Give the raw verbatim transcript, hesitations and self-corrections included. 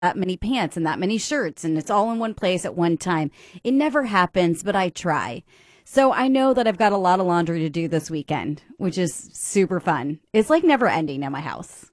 that many pants and that many shirts and it's all in one place at one time. It never happens, but I try. So I know that I've got a lot of laundry to do this weekend, which is super fun. It's like never ending at my house.